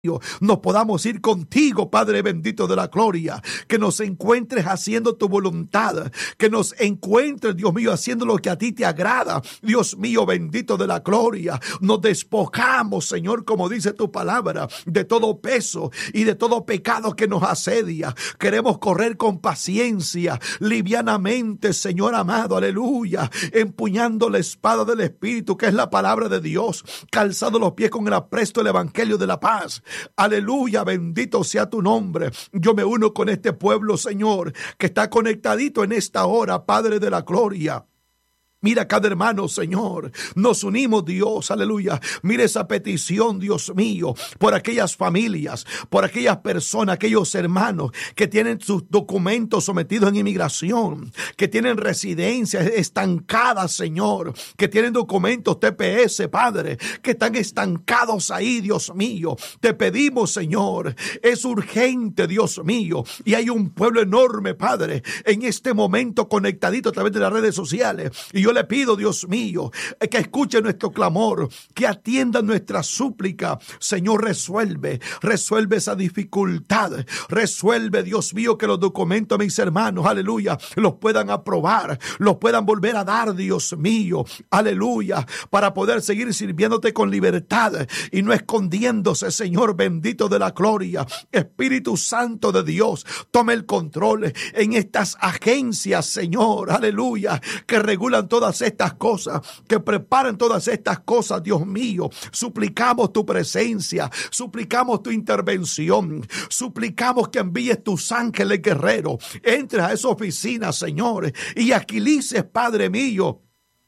nos podamos ir contigo, Padre bendito de la gloria, que nos encuentres haciendo tu voluntad, que nos encuentres, Dios mío, haciendo lo que a ti te agrada, Dios mío, bendito de la gloria. Nos despojamos, Señor, como dice tu palabra, de todo peso y de todo pecado que nos asedia. Queremos correr con paciencia, livianamente, Señor amado, aleluya, empuñando la espada del Espíritu, que es la palabra de Dios, calzando los pies con el apresto del Evangelio de la paz. Aleluya, bendito sea tu nombre. Yo me uno con este pueblo, Señor, que está conectadito en esta hora, Padre de la gloria. Mira cada hermano, Señor, nos unimos, Dios, aleluya. Mira esa petición, Dios mío, por aquellas familias, por aquellas personas, aquellos hermanos que tienen sus documentos sometidos en inmigración, que tienen residencias estancadas, Señor, que tienen documentos TPS, Padre, que están estancados ahí, Dios mío. Te pedimos, Señor, es urgente, Dios mío, y hay un pueblo enorme, Padre, en este momento conectadito a través de las redes sociales, y yo le pido, Dios mío, que escuche nuestro clamor, que atienda nuestra súplica. Señor, resuelve esa dificultad. Resuelve, Dios mío, que los documentos, mis hermanos, aleluya, los puedan aprobar, los puedan volver a dar, Dios mío, aleluya, para poder seguir sirviéndote con libertad y no escondiéndose, Señor bendito de la gloria. Espíritu Santo de Dios, tome el control en estas agencias, Señor, aleluya, que regulan todas estas cosas, que preparan todas estas cosas, Dios mío. Suplicamos tu presencia, suplicamos tu intervención, suplicamos que envíes tus ángeles guerreros, entres a esa oficina, Señor, y agilices, Padre mío,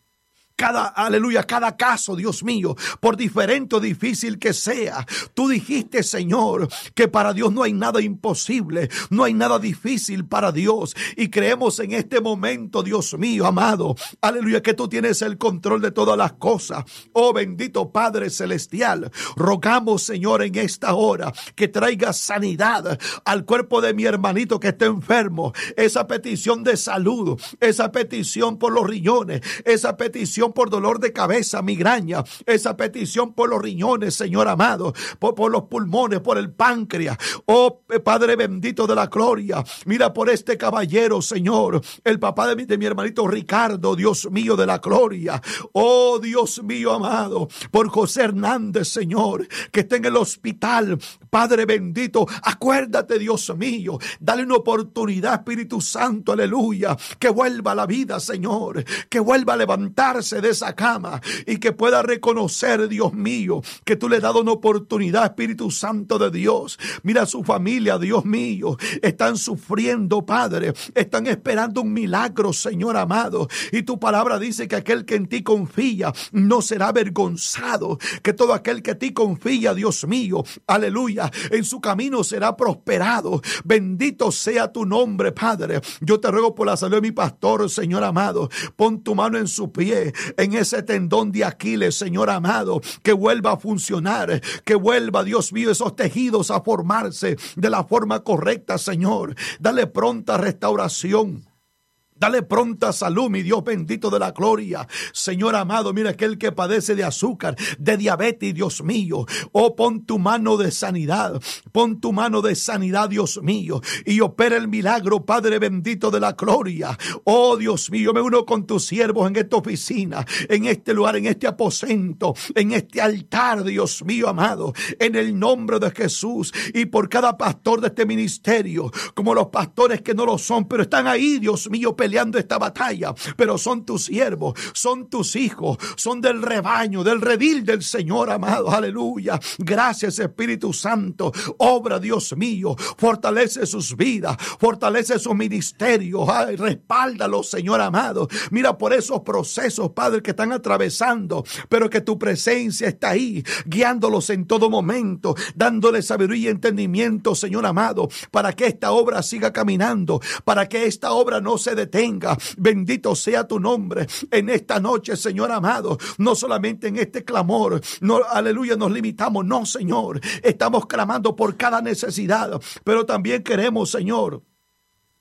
cada caso, Dios mío, por diferente o difícil que sea. Tú dijiste, Señor, que para Dios no hay nada imposible, no hay nada difícil para Dios, y creemos en este momento, Dios mío, amado, aleluya, que tú tienes el control de todas las cosas. Oh bendito Padre celestial, rogamos, Señor, en esta hora que traiga sanidad al cuerpo de mi hermanito que está enfermo, esa petición de salud, esa petición por los riñones, esa petición por dolor de cabeza, migraña, esa petición por los riñones, Señor amado, por los pulmones, por el páncreas. Oh Padre bendito de la gloria, mira por este caballero, Señor, el papá de mi hermanito Ricardo, Dios mío de la gloria. Oh Dios mío amado, por José Hernández, Señor, que está en el hospital. Padre bendito, acuérdate, Dios mío, dale una oportunidad, Espíritu Santo, aleluya, que vuelva a la vida, Señor, que vuelva a levantarse de esa cama y que pueda reconocer, Dios mío, que tú le has dado una oportunidad, Espíritu Santo de Dios. Mira su familia, Dios mío, están sufriendo, Padre, están esperando un milagro, Señor amado, y tu palabra dice que aquel que en ti confía no será avergonzado, que todo aquel que en ti confía, Dios mío, aleluya, en su camino será prosperado. Bendito sea tu nombre, Padre. Yo te ruego por la salud de mi pastor, Señor amado, pon tu mano en su pie, en ese tendón de Aquiles, Señor amado, que vuelva a funcionar, que vuelva, Dios mío, esos tejidos a formarse de la forma correcta, Señor. Dale pronta restauración. Dale pronta salud, mi Dios bendito de la gloria. Señor amado, mira aquel que padece de azúcar, de diabetes, Dios mío. Oh, pon tu mano de sanidad. Pon tu mano de sanidad, Dios mío. Y opera el milagro, Padre bendito de la gloria. Oh, Dios mío, me uno con tus siervos en esta oficina, en este lugar, en este aposento, en este altar, Dios mío amado. En el nombre de Jesús. Y por cada pastor de este ministerio, como los pastores que no lo son, pero están ahí, Dios mío, peleando esta batalla, pero son tus siervos, son tus hijos, son del rebaño, del redil del Señor amado, aleluya. Gracias, Espíritu Santo, obra, Dios mío, fortalece sus vidas, fortalece sus ministerios, ay, respáldalos, Señor amado. Mira por esos procesos, Padre, que están atravesando, pero que tu presencia está ahí, guiándolos en todo momento, dándoles sabiduría y entendimiento, Señor amado, para que esta obra siga caminando, para que esta obra no se detenga. Bendito sea tu nombre en esta noche, Señor amado. No solamente en este clamor, no, aleluya, nos limitamos, no, Señor. Estamos clamando por cada necesidad, pero también queremos, Señor,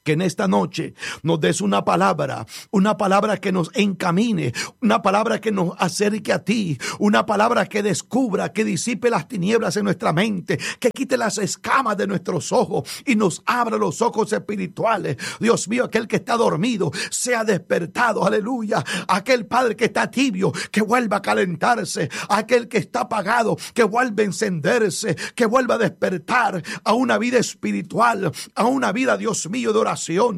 Que en esta noche nos des una palabra que nos encamine, una palabra que nos acerque a ti, una palabra que descubra, que disipe las tinieblas en nuestra mente, que quite las escamas de nuestros ojos y nos abra los ojos espirituales. Dios mío, aquel que está dormido sea despertado, aleluya. Aquel Padre que está tibio, que vuelva a calentarse. Aquel que está apagado, que vuelva a encenderse, que vuelva a despertar a una vida espiritual, a una vida, Dios mío, de oración,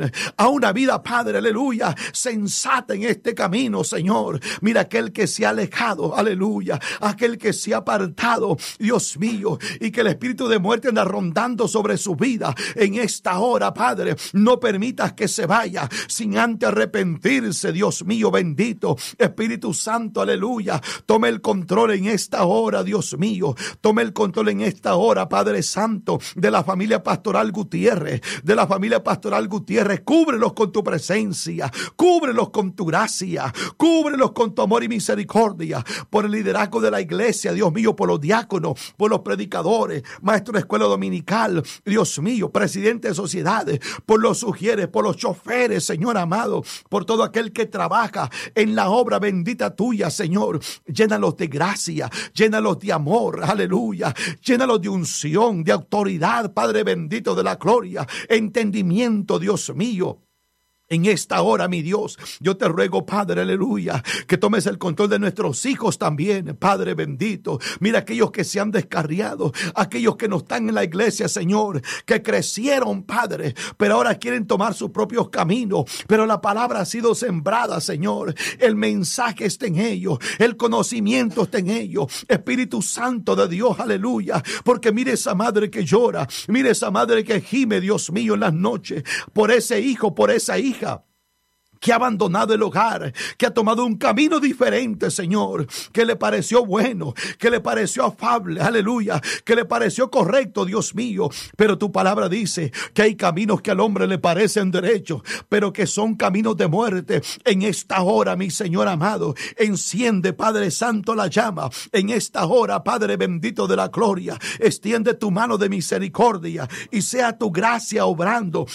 a una vida, Padre, aleluya, sensata en este camino, Señor. Mira, aquel que se ha alejado, aleluya, aquel que se ha apartado, Dios mío, y que el espíritu de muerte anda rondando sobre su vida en esta hora, Padre, no permitas que se vaya sin antes arrepentirse, Dios mío, bendito Espíritu Santo, aleluya. Tome el control en esta hora, Dios mío, tome el control en esta hora, Padre Santo, de la familia Pastoral Gutiérrez, de la familia Pastoral Gutiérrez. Cúbrelos con tu presencia, cúbrelos con tu gracia, cúbrelos con tu amor y misericordia, por el liderazgo de la iglesia, Dios mío, por los diáconos, por los predicadores, maestros de escuela dominical, Dios mío, presidente de sociedades, por los sugieres, por los choferes, Señor amado, por todo aquel que trabaja en la obra bendita tuya, Señor. Llénalos de gracia, llénalos de amor, aleluya, llénalos de unción, de autoridad, Padre bendito de la gloria, entendimiento, Dios mío. En esta hora, mi Dios, yo te ruego, Padre, aleluya, que tomes el control de nuestros hijos también, Padre bendito. Mira aquellos que se han descarriado, aquellos que no están en la iglesia, Señor, que crecieron, Padre, pero ahora quieren tomar sus propios caminos, pero la palabra ha sido sembrada, Señor. El mensaje está en ellos, el conocimiento está en ellos. Espíritu Santo de Dios, aleluya, porque mire esa madre que llora, mire esa madre que gime, Dios mío, en las noches, por ese hijo, por esa hija que ha abandonado el hogar, que ha tomado un camino diferente, Señor, que le pareció bueno, que le pareció afable, aleluya, que le pareció correcto, Dios mío. Pero tu palabra dice que hay caminos que al hombre le parecen derechos, pero que son caminos de muerte. En esta hora, mi Señor amado, enciende, Padre Santo, la llama. En esta hora, Padre bendito de la gloria, extiende tu mano de misericordia y sea tu gracia obrando,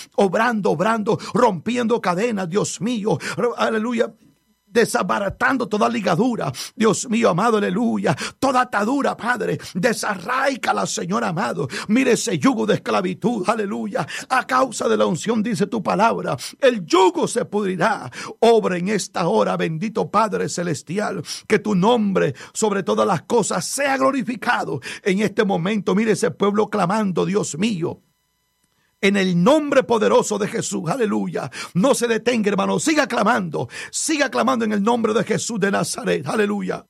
rompiendo cadenas, Dios mío. Aleluya, desabaratando toda ligadura, Dios mío amado, aleluya, toda atadura, Padre, desarráicala, Señor amado. Mire ese yugo de esclavitud, aleluya, a causa de la unción, dice tu palabra, el yugo se pudrirá. Obra en esta hora, bendito Padre celestial, que tu nombre sobre todas las cosas sea glorificado en este momento. Mire ese pueblo clamando, Dios mío, en el nombre poderoso de Jesús, aleluya. No se detenga, hermano, siga clamando en el nombre de Jesús de Nazaret, aleluya.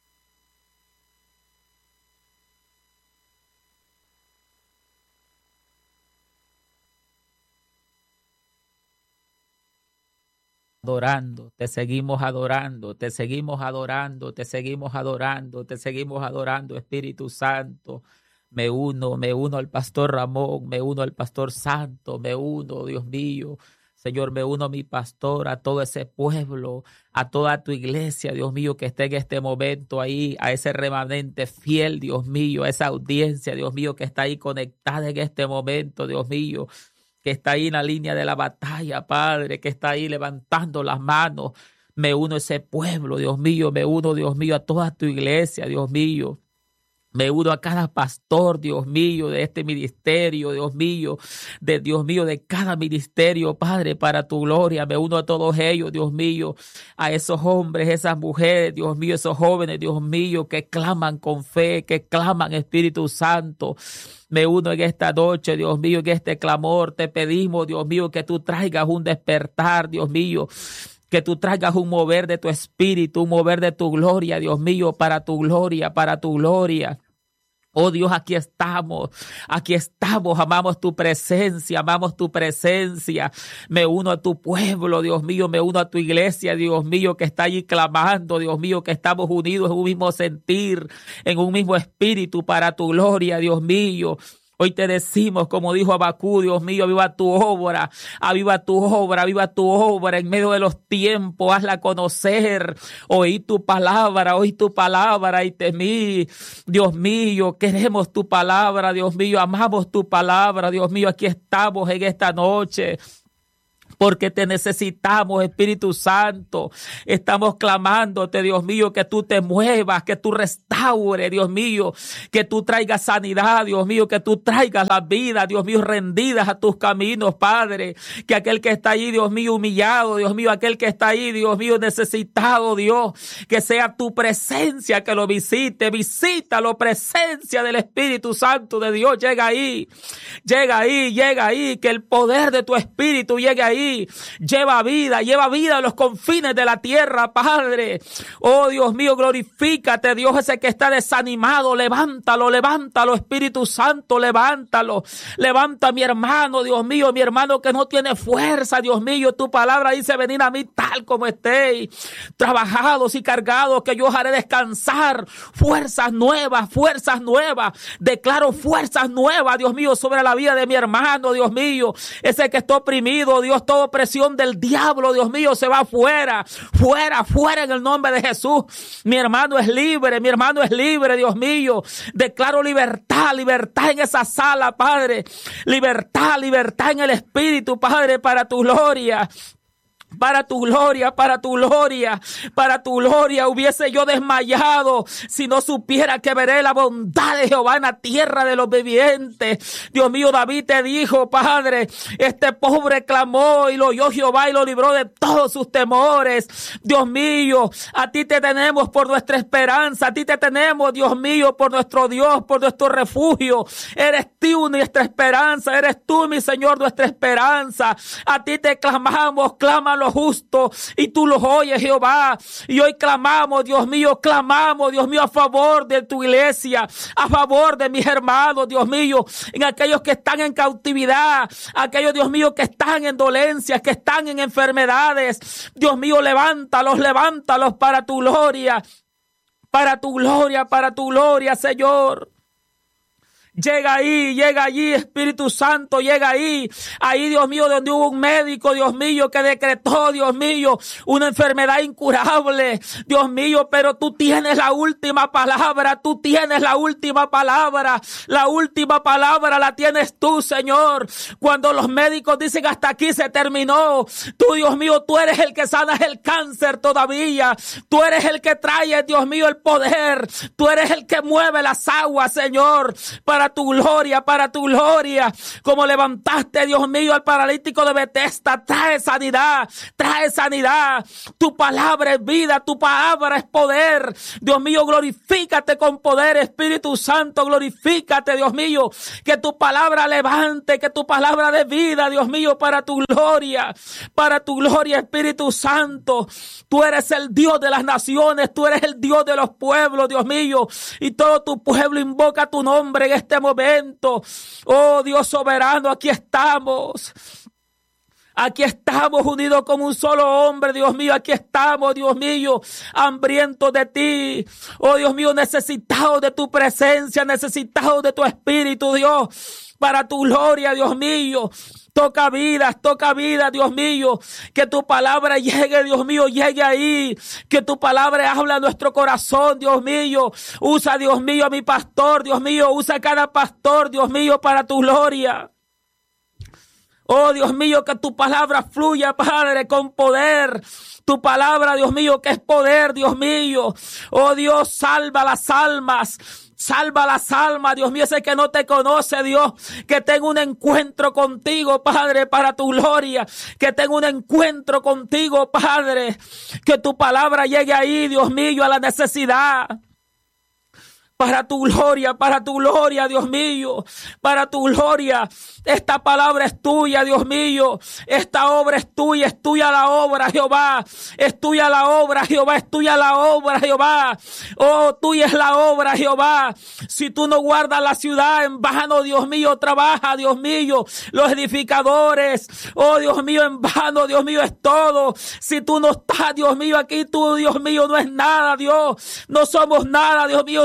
Adorando, te seguimos adorando, te seguimos adorando, te seguimos adorando, te seguimos adorando, Espíritu Santo. Me uno al pastor Ramón, me uno al pastor Santo, me uno, Dios mío, Señor, me uno a mi pastor, a todo ese pueblo, a toda tu iglesia, Dios mío, que esté en este momento ahí, a ese remanente fiel, Dios mío, a esa audiencia, Dios mío, que está ahí conectada en este momento, Dios mío, que está ahí en la línea de la batalla, Padre, que está ahí levantando las manos. Me uno a ese pueblo, Dios mío, me uno, Dios mío, a toda tu iglesia, Dios mío. Me uno a cada pastor, Dios mío, de este ministerio, Dios mío, de cada ministerio, Padre, para tu gloria. Me uno a todos ellos, Dios mío, a esos hombres, esas mujeres, Dios mío, esos jóvenes, Dios mío, que claman con fe, que claman, Espíritu Santo. Me uno en esta noche, Dios mío, en este clamor. Te pedimos, Dios mío, que tú traigas un despertar, Dios mío, que tú traigas un mover de tu espíritu, un mover de tu gloria, Dios mío, para tu gloria, para tu gloria. Oh Dios, aquí estamos, amamos tu presencia, me uno a tu pueblo, Dios mío, me uno a tu iglesia, Dios mío, que está allí clamando, Dios mío, que estamos unidos en un mismo sentir, en un mismo espíritu para tu gloria, Dios mío. Hoy te decimos, como dijo Abacú, Dios mío, aviva tu obra en medio de los tiempos, hazla conocer. Oí tu palabra y temí. Dios mío, queremos tu palabra, Dios mío, amamos tu palabra, Dios mío, aquí estamos en esta noche. porque te necesitamos, Espíritu Santo. Estamos clamándote, Dios mío, que tú te muevas, que tú restaures, Dios mío, que tú traigas sanidad, Dios mío, que tú traigas la vida, Dios mío, rendidas a tus caminos, Padre. Que aquel que está ahí, Dios mío, humillado, Dios mío, aquel que está ahí, Dios mío, necesitado, Dios, que sea tu presencia que lo visite, visítalo, presencia del Espíritu Santo de Dios, llega ahí, que el poder de tu Espíritu llegue ahí. Lleva vida a los confines de la tierra, Padre. Oh Dios mío, glorifícate, Dios, ese que está desanimado, levántalo, Espíritu Santo, levántalo. Levanta a mi hermano, Dios mío, mi hermano que no tiene fuerza, Dios mío. Tu palabra dice: venid a mí tal como estéis, trabajados y cargados, que yo os haré descansar. Fuerzas nuevas. Declaro fuerzas nuevas, Dios mío, sobre la vida de mi hermano, Dios mío. Ese que está oprimido, Dios, toda opresión del diablo, Dios mío, se va fuera en el nombre de Jesús. Mi hermano es libre, Dios mío. Declaro libertad en esa sala, Padre. Libertad en el Espíritu, Padre, para tu gloria. Para tu gloria, hubiese yo desmayado si no supiera que veré la bondad de Jehová en la tierra de los vivientes. Dios mío, David te dijo, Padre, este pobre clamó y lo oyó Jehová y lo libró de todos sus temores. Dios mío, a ti te tenemos por nuestra esperanza, a ti te tenemos, Dios mío, por nuestro Dios, por nuestro refugio. Eres tú nuestra esperanza, eres tú, mi Señor, nuestra esperanza. A ti te clamamos, clama lo justo y tú los oyes, Jehová. Y hoy clamamos, Dios mío, a favor de tu iglesia, a favor de mis hermanos, Dios mío, en aquellos que están en cautividad, aquellos, Dios mío, que están en dolencias, que están en enfermedades. Dios mío, levántalos para tu gloria, Señor. Llega allí, Espíritu Santo, llega ahí, Dios mío, donde hubo un médico, Dios mío, que decretó, Dios mío, una enfermedad incurable, Dios mío, pero tú tienes la última palabra, la última palabra la tienes tú, Señor. Cuando los médicos dicen hasta aquí se terminó, tú, Dios mío, tú eres el que sanas el cáncer todavía, tú eres el que trae, Dios mío, el poder, tú eres el que mueve las aguas, Señor, para tu gloria, como levantaste, Dios mío, al paralítico de Betesda. Trae sanidad, tu palabra es vida, tu palabra es poder, Dios mío, glorifícate con poder, Espíritu Santo, glorifícate, Dios mío, que tu palabra levante, que tu palabra dé vida, Dios mío, para tu gloria, Espíritu Santo. Tú eres el Dios de las naciones, tú eres el Dios de los pueblos, Dios mío, y todo tu pueblo invoca tu nombre en este momento. Oh Dios soberano, aquí estamos unidos como un solo hombre, Dios mío. Aquí estamos, Dios mío, hambrientos de ti. Oh Dios mío, necesitados de tu presencia, necesitados de tu Espíritu, Dios, para tu gloria, Dios mío. Toca vidas, Dios mío. Que tu palabra llegue, Dios mío, llegue ahí. Que tu palabra hable a nuestro corazón, Dios mío. Usa, Dios mío, a mi pastor, Dios mío. Usa a cada pastor, Dios mío, para tu gloria. Oh, Dios mío, que tu palabra fluya, Padre, con poder. Tu palabra, Dios mío, que es poder, Dios mío. Oh, Dios, salva las almas, Dios mío, ese que no te conoce, Dios, que tenga un encuentro contigo, Padre, para tu gloria, que tenga un encuentro contigo, Padre, que tu palabra llegue ahí, Dios mío, a la necesidad. Para tu gloria, Dios mío, para tu gloria. Esta palabra es tuya, Dios mío. Esta obra es tuya la obra, Jehová. Es tuya la obra, Jehová. Oh, tuya es la obra, Jehová. Si tú no guardas la ciudad, en vano, Dios mío, trabaja, Dios mío, los edificadores. Oh, Dios mío, en vano, Dios mío, es todo. Si tú no estás, Dios mío, aquí, tú, Dios mío, no es nada, Dios. No somos nada, Dios mío, sin ti.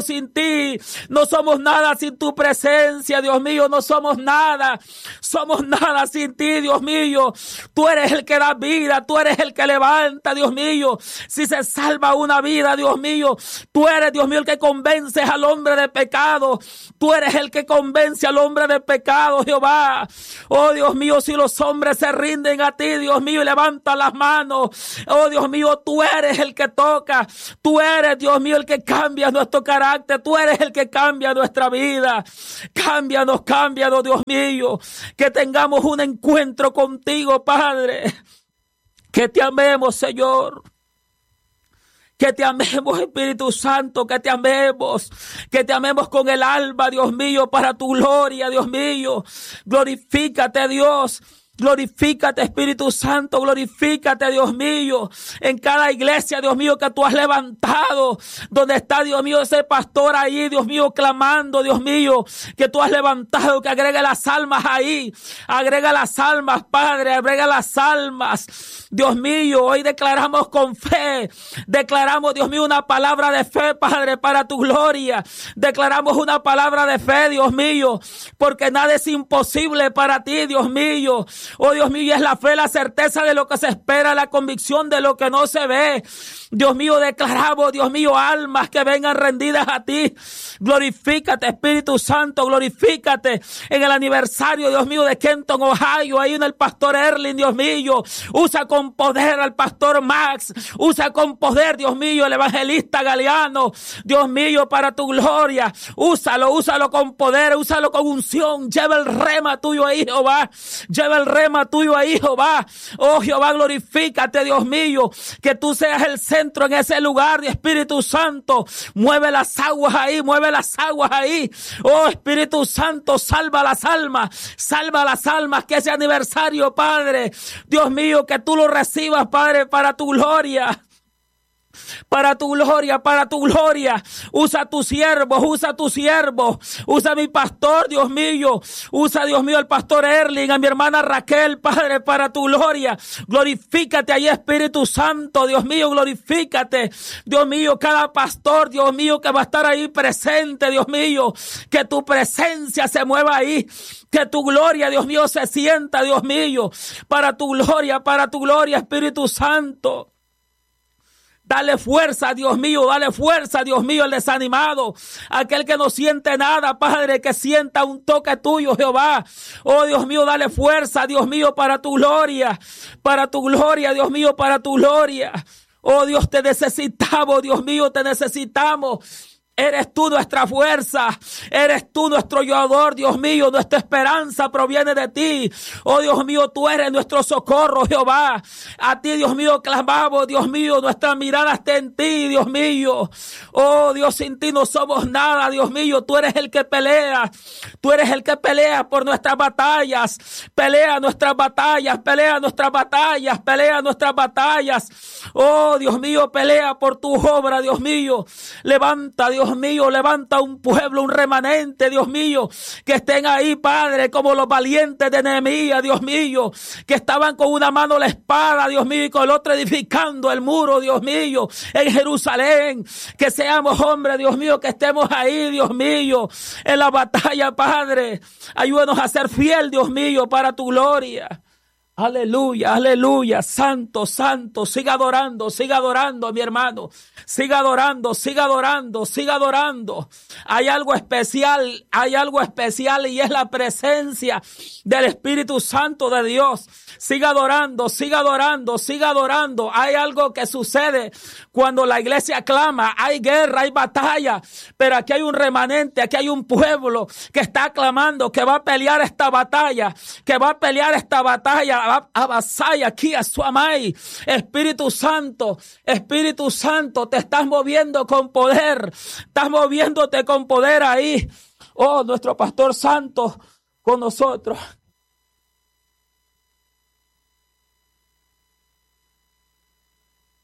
ti. No somos nada sin tu presencia, Dios mío. No somos nada. Somos nada sin ti, Dios mío. Tú eres el que da vida. Tú eres el que levanta, Dios mío. Si se salva una vida, Dios mío, tú eres, Dios mío, el que convences al hombre de pecado. Tú eres el que convence al hombre de pecado, Jehová. Oh, Dios mío, si los hombres se rinden a ti, Dios mío, y levantan las manos. Oh, Dios mío, tú eres el que toca. Tú eres, Dios mío, el que cambia nuestro carácter. Tú eres el que cambia nuestra vida. Cámbianos, Dios mío. Que tengamos un encuentro contigo, Padre. Que te amemos, Señor. Que te amemos, Espíritu Santo, que te amemos con el alma, Dios mío, para tu gloria, Dios mío. Glorifícate, Dios. Glorifícate, Espíritu Santo, glorifícate, Dios mío, en cada iglesia, Dios mío, que tú has levantado, donde está, Dios mío, ese pastor ahí, Dios mío, clamando, Dios mío, que tú has levantado, que agregue las almas ahí, agrega las almas, Padre, agrega las almas, Dios mío. Hoy declaramos con fe, declaramos, Dios mío, una palabra de fe, Padre, para tu gloria, declaramos una palabra de fe, Dios mío, porque nada es imposible para ti, Dios mío. Oh, Dios mío, y es la fe, la certeza de lo que se espera, la convicción de lo que no se ve. Dios mío, declaramos, Dios mío, almas que vengan rendidas a ti. Glorifícate, Espíritu Santo, glorifícate en el aniversario, Dios mío, de Kenton, Ohio, ahí en el pastor Erling, Dios mío. Usa con poder al pastor Max, usa con poder, Dios mío, el evangelista Galeano, Dios mío, para tu gloria. Úsalo con poder, úsalo con unción. Lleva el rema tuyo ahí, Jehová. Lleva el rema tuyo ahí, Jehová. Oh, Jehová, glorifícate, Dios mío, que tú seas el centro en ese lugar, de Espíritu Santo. Mueve las aguas ahí, mueve las aguas ahí. Oh, Espíritu Santo, salva las almas, que ese aniversario, Padre, Dios mío, que tú lo recibas, Padre, para tu gloria. Para tu gloria, para tu gloria. Usa tus siervos, usa mi pastor, Dios mío. Usa, Dios mío, al pastor Erling, a mi hermana Raquel, Padre, para tu gloria. Glorifícate ahí, Espíritu Santo, Dios mío, glorifícate. Dios mío, cada pastor, Dios mío, que va a estar ahí presente, Dios mío. Que tu presencia se mueva ahí. Que tu gloria, Dios mío, se sienta, Dios mío. Para tu gloria, Espíritu Santo. Dale fuerza, Dios mío, el desanimado, aquel que no siente nada, Padre, que sienta un toque tuyo, Jehová. Oh, Dios mío, dale fuerza, Dios mío, para tu gloria, Dios mío, para tu gloria. Oh, Dios, te necesitamos, Dios mío, te necesitamos. Eres tú nuestra fuerza, eres tú nuestro ayudador, Dios mío, nuestra esperanza proviene de ti. Oh, Dios mío, tú eres nuestro socorro, Jehová. A ti, Dios mío, clamamos, Dios mío, nuestra mirada está en ti, Dios mío. Oh, Dios, sin ti no somos nada, Dios mío, tú eres el que pelea. Tú eres el que pelea por nuestras batallas. Pelea nuestras batallas. Oh, Dios mío, pelea por tu obra, Dios mío. Levanta, Dios mío, levanta un pueblo, un remanente, Dios mío, que estén ahí, Padre, como los valientes de Nehemías, Dios mío, que estaban con una mano la espada, Dios mío, y con el otro edificando el muro, Dios mío, en Jerusalén. Que seamos hombres, Dios mío, que estemos ahí, Dios mío, en la batalla, Padre. Ayúdanos a ser fiel, Dios mío, para tu gloria. Aleluya, aleluya, santo, santo, siga adorando, mi hermano, siga adorando. Hay algo especial y es la presencia del Espíritu Santo de Dios. Siga adorando. Hay algo que sucede cuando la iglesia clama. Hay guerra, hay batalla, pero aquí hay un remanente, aquí hay un pueblo que está clamando, que va a pelear esta batalla, Abasaya aquí a Suamay. Espíritu Santo, te estás moviendo con poder, estás moviéndote con poder ahí. Oh, nuestro pastor santo con nosotros.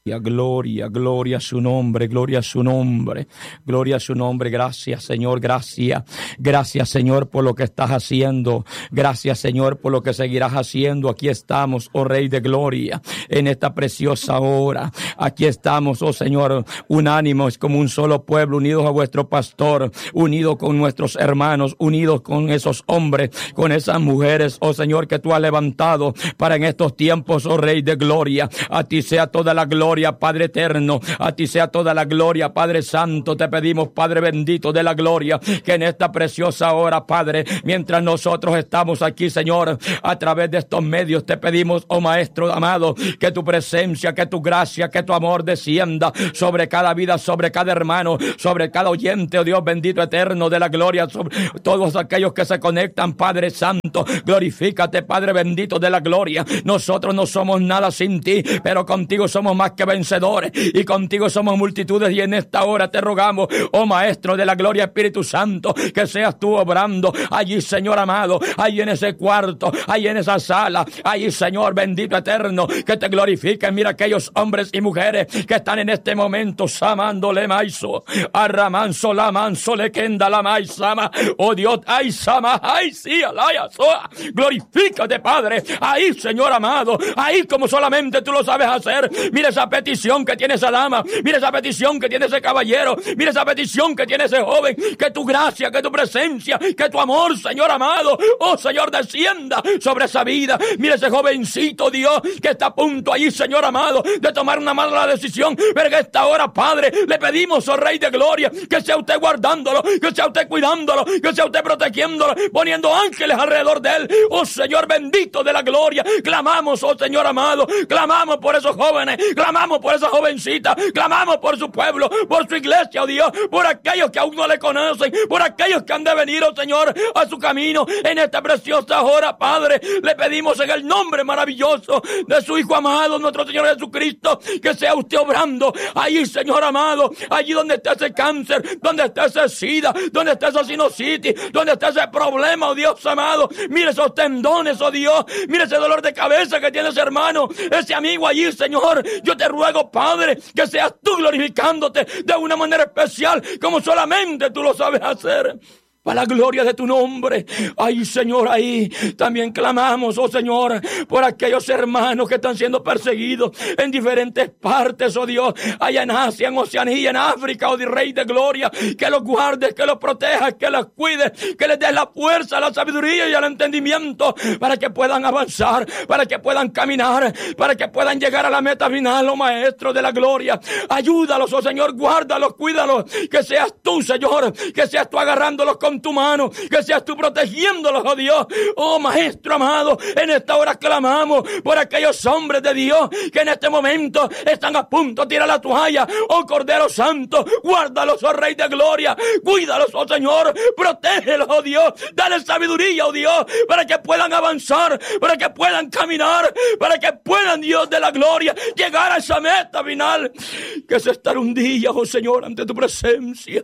Gloria, gloria a su nombre, gloria a su nombre, gloria a su nombre. Gracias, Señor, gracias. Gracias, Señor, por lo que estás haciendo. Gracias, Señor, por lo que seguirás haciendo. Aquí estamos, oh Rey de Gloria, en esta preciosa hora. Aquí estamos, oh Señor, unánimes como un solo pueblo, unidos a vuestro pastor, unidos con nuestros hermanos, unidos con esos hombres, con esas mujeres, oh Señor, que tú has levantado para en estos tiempos, oh Rey de Gloria. A ti sea toda la gloria, Padre eterno, a ti sea toda la gloria, Padre santo. Te pedimos, Padre bendito de la gloria, que en esta preciosa hora, Padre, mientras nosotros estamos aquí, Señor, a través de estos medios, te pedimos, oh Maestro amado, que tu presencia, que tu gracia, que tu amor descienda sobre cada vida, sobre cada hermano, sobre cada oyente, oh Dios bendito eterno de la gloria, sobre todos aquellos que se conectan, Padre santo. Glorifícate, Padre bendito de la gloria. Nosotros no somos nada sin ti, pero contigo somos más que vencedores, y contigo somos multitudes, y en esta hora te rogamos, oh Maestro de la gloria, Espíritu Santo, que seas tú obrando allí, Señor amado, allí en ese cuarto, allí en esa sala, allí, Señor bendito eterno, que te glorifiquen. Mira aquellos hombres y mujeres que están en este momento samándole maiso, arramanso la manso le kenda la maisama, oh Dios, ay sama, ay sí, alaya soa. Glorifícate, Padre, ahí, Señor amado, ahí como solamente tú lo sabes hacer. Mira esa petición que tiene esa dama, mira esa petición que tiene ese caballero, mira esa petición que tiene ese joven, que tu gracia, que tu presencia, que tu amor, Señor amado, oh Señor, descienda sobre esa vida. Mira ese jovencito, Dios, que está a punto allí, Señor amado, de tomar una mala decisión, pero en esta hora, Padre, le pedimos, oh Rey de Gloria, que sea usted guardándolo, que sea usted cuidándolo, que sea usted protegiéndolo, poniendo ángeles alrededor de él, oh Señor bendito de la gloria. Clamamos, oh Señor amado, clamamos por esos jóvenes, clamamos por esa jovencita, clamamos por su pueblo, por su iglesia, oh Dios, por aquellos que aún no le conocen, por aquellos que han de venir, oh Señor, a su camino en esta preciosa hora, Padre. Le pedimos en el nombre maravilloso de su Hijo amado, nuestro Señor Jesucristo, que sea usted obrando allí, Señor amado, allí donde está ese cáncer, donde está ese sida, donde está esa sinusitis, donde está ese problema, oh Dios amado. Mire esos tendones, oh Dios, mire ese dolor de cabeza que tiene ese hermano, ese amigo allí, Señor. Yo te ruego, Padre, que seas tú glorificándote de una manera especial, como solamente tú lo sabes hacer. Para la gloria de tu nombre. Ay, Señor, ahí también clamamos, oh Señor, por aquellos hermanos que están siendo perseguidos en diferentes partes, oh Dios, allá en Asia, en Oceanía, en África, oh Rey de Gloria, que los guardes, que los protejas, que los cuides, que les des la fuerza, la sabiduría y el entendimiento para que puedan avanzar, para que puedan caminar, para que puedan llegar a la meta final, oh Maestro de la Gloria. Ayúdalos, oh Señor, guárdalos, cuídalos, que seas tú, Señor, que seas tú agarrándolos con tu mano, que seas tú protegiéndolos, oh Dios. Oh Maestro amado, en esta hora clamamos por aquellos hombres de Dios que en este momento están a punto de tirar la toalla. Oh Cordero Santo, guárdalos, oh Rey de Gloria, cuídalos, oh Señor, protégelos, oh Dios, dale sabiduría, oh Dios, para que puedan avanzar, para que puedan caminar, para que puedan, Dios de la gloria, llegar a esa meta final, que es estar un día, oh Señor, ante tu presencia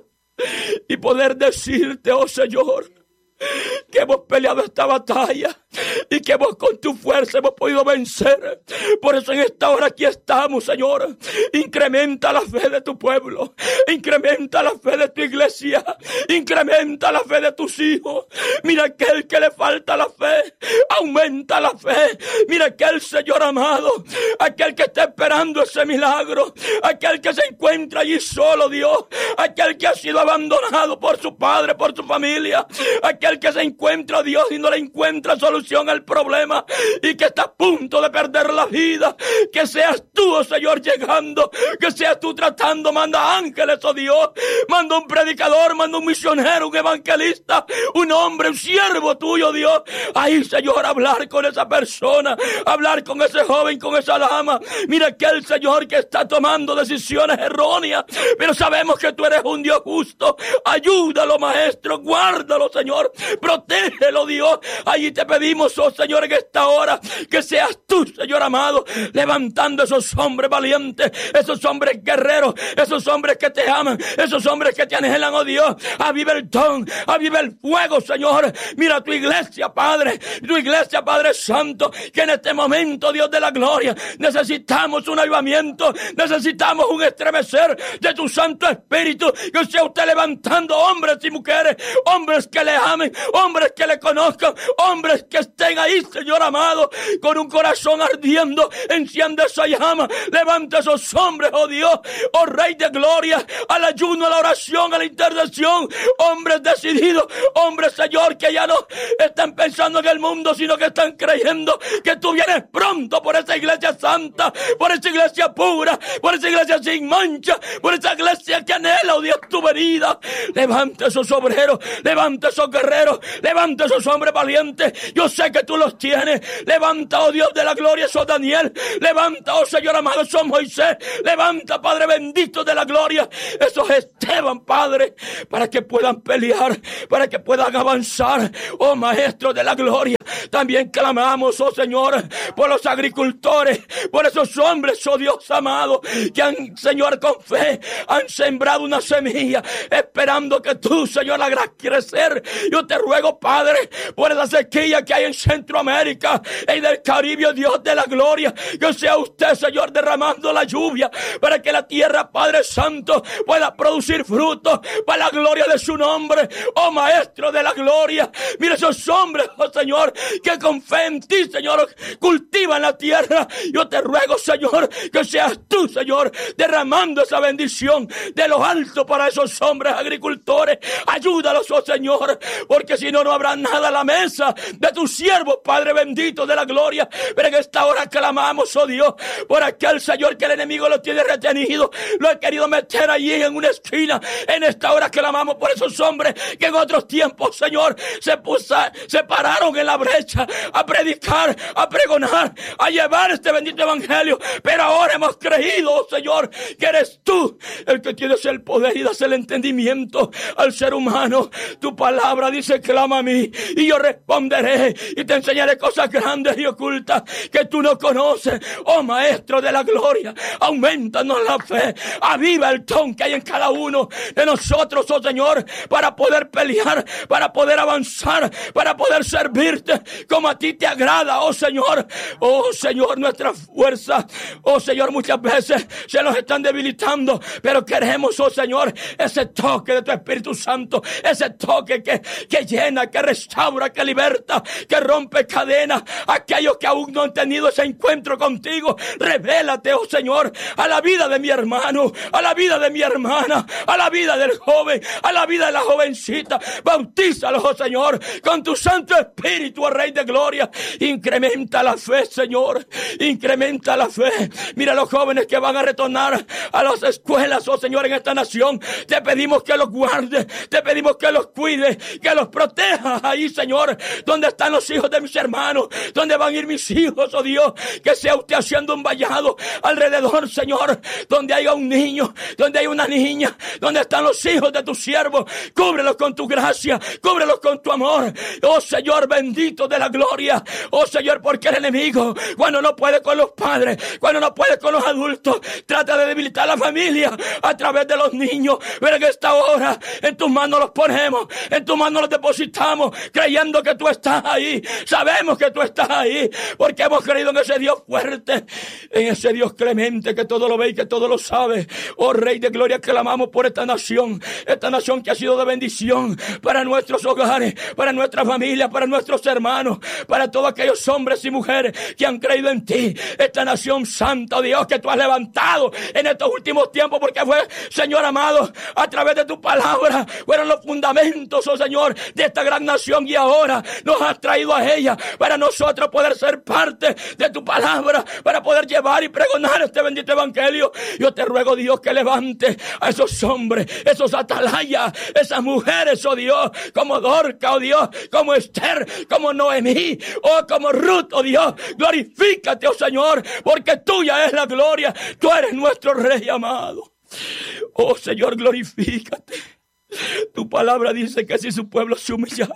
y poder decirte, oh Señor, que hemos peleado esta batalla y que hemos con tu fuerza hemos podido vencer. Por eso en esta hora aquí estamos, Señor. Incrementa la fe de tu pueblo, incrementa la fe de tu iglesia, incrementa la fe de tus hijos. Mira aquel que le falta la fe, aumenta la fe. Mira aquel, Señor amado, aquel que está esperando ese milagro, aquel que se encuentra allí solo, Dios, aquel que ha sido abandonado por su padre, por su familia, aquel que se encuentra, Dios, y no le encuentra solución al problema y que está a punto de perder la vida. Que seas tú, oh Señor, llegando, que seas tú tratando. Manda ángeles, oh Dios, manda un predicador, manda un misionero, un evangelista, un hombre, un siervo tuyo, Dios. Ahí, Señor, hablar con esa persona, hablar con ese joven, con esa dama. Mira aquel, Señor, que está tomando decisiones erróneas, pero sabemos que tú eres un Dios justo. Ayúdalo, Maestro, guárdalo, Señor, protégelo, Dios. Allí te pedimos, oh Señor, en esta hora, que seas tú, Señor amado, levantando esos hombres valientes, esos hombres guerreros, esos hombres que te aman, esos hombres que te anhelan, oh Dios. Aviva el don, aviva el fuego, Señor. Mira tu iglesia, Padre, tu iglesia, Padre Santo, que en este momento, Dios de la gloria, necesitamos un avivamiento, necesitamos un estremecer de tu Santo Espíritu, que sea usted levantando hombres y mujeres, hombres que le amen, hombres que le conozcan, hombres que estén ahí, Señor amado, con un corazón ardiendo. Enciende esa llama, levanta esos hombres, oh Dios, oh Rey de gloria, al ayuno, a la oración, a la intercesión, hombres decididos, hombres, Señor, que ya no están pensando en el mundo, sino que están creyendo que tú vienes pronto por esa iglesia santa, por esa iglesia pura, por esa iglesia sin mancha, por esa iglesia que anhela, oh Dios, tu venida. Levanta esos obreros, levanta esos guerreros, levanta esos hombres valientes. Yo sé que tú los tienes. Levanta, oh Dios de la gloria, esos Daniel. Levanta, oh Señor amado, esos Moisés. Levanta, Padre bendito de la gloria, esos Esteban, Padre, para que puedan pelear, para que puedan avanzar. Oh Maestro de la gloria, también clamamos, oh Señor, por los agricultores, por esos hombres, oh Dios amado, que han, Señor, con fe, han sembrado una semilla, esperando que tú, Señor, la hagas crecer. Yo te ruego, Padre, por la sequía que hay en Centroamérica y del Caribe, oh Dios de la gloria, que sea usted, Señor, derramando la lluvia, para que la tierra, Padre Santo, pueda producir frutos para la gloria de su nombre. Oh Maestro de la gloria, mira esos hombres, oh Señor, que con fe en ti, Señor, cultivan la tierra. Yo te ruego, Señor, que seas tú, Señor, derramando esa bendición de lo alto para esos hombres agricultores. Ayúdalos, oh Señor, porque si no, no habrá nada a la mesa de tus siervos, Padre bendito de la gloria. Pero en esta hora clamamos, oh Dios, por aquel, Señor, que el enemigo lo tiene retenido, lo ha querido meter allí en una esquina. En esta hora clamamos por esos hombres que en otros tiempos, Señor, se pararon en la brecha a predicar, a pregonar, a llevar este bendito evangelio. Pero ahora hemos creído, oh Señor, que eres tú el que tienes el poder y das el entendimiento al ser humano. Tu palabra dice: clama a mí y yo responderé y te enseñaré cosas grandes y ocultas que tú no conoces. Oh Maestro de la gloria, aumentanos la fe, aviva el don que hay en cada uno de nosotros, oh Señor, para poder pelear, para poder avanzar, para poder servirte como a ti te agrada, oh Señor. Oh Señor, nuestra fuerza, oh Señor, muchas veces se nos están debilitando, pero queremos, oh Señor, ese toque de tu Espíritu Santo, ese toque que llena, que restaura, que liberta, que rompe cadenas. Aquellos que aún no han tenido ese encuentro contigo, revélate, oh Señor, a la vida de mi hermano, a la vida de mi hermana, a la vida del joven, a la vida de la jovencita. Bautízalos, oh Señor, con tu Santo Espíritu, oh Rey de gloria. Incrementa la fe, Señor, incrementa la fe. Mira los jóvenes que van a retornar a las escuelas, oh Señor, en esta nación. Te pedimos que los guardes, te pedimos que los cuides, que los protejas ahí, Señor, donde están los hijos de mis hermanos, donde van a ir mis hijos, oh Dios, que sea usted haciendo un vallado alrededor, Señor, donde haya un niño, donde haya una niña, donde están los hijos de tu siervo. Cúbrelos con tu gracia, cúbrelos con tu amor, oh Señor bendito de la gloria. Oh Señor, porque el enemigo, cuando no puede con los padres, cuando no puede con los adultos, trata de debilitar la familia a través de los niños. Pero en esta hora, en tus manos los ponemos, en tus manos los depositamos, creyendo que tú estás ahí. Sabemos que tú estás ahí, porque hemos creído en ese Dios fuerte, en ese Dios clemente, que todo lo ve y que todo lo sabe. Oh Rey de gloria, clamamos por esta nación que ha sido de bendición para nuestros hogares, para nuestras familias, para nuestros hermanos, para todos aquellos hombres y mujeres que han creído en ti. Esta nación santa, oh Dios, que tú has levantado en estos últimos tiempos, porque fue, Señor amado, a través de tu palabra fueron los fundamentos, oh Señor, de esta gran nación, y ahora nos has traído a ella para nosotros poder ser parte de tu palabra, para poder llevar y pregonar este bendito evangelio. Yo te ruego, Dios, que levante a esos hombres, esos atalayas, esas mujeres, oh Dios, como Dorca, oh Dios, como Esther, como Noemí, oh, como Ruth, oh Dios. Glorifícate, oh Señor, porque tuya es la gloria. Tú eres nuestro Rey amado. Oh Señor, glorifícate. Tu palabra dice que si su pueblo se humillare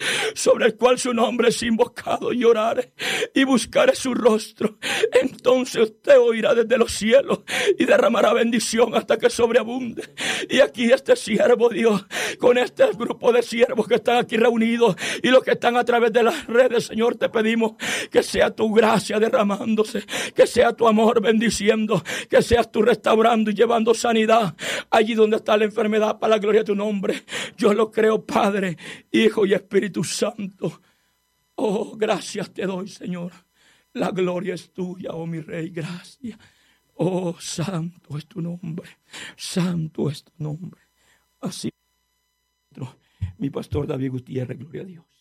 sobre el cual su nombre es invocado, y orare y buscare su rostro, entonces usted oirá desde los cielos y derramará bendición hasta que sobreabunde. Y aquí este siervo, Dios, con este grupo de siervos que están aquí reunidos y los que están a través de las redes, Señor, te pedimos que sea tu gracia derramándose, que sea tu amor bendiciendo, que seas tú restaurando y llevando sanidad allí donde está la enfermedad, para la gloria de tu nombre. Yo lo creo, Padre, Hijo y Espíritu Santo. Oh, gracias te doy, Señor. La gloria es tuya, oh mi Rey, gracias. Oh, santo es tu nombre, santo es tu nombre. Así, mi pastor David Gutiérrez, gloria a Dios.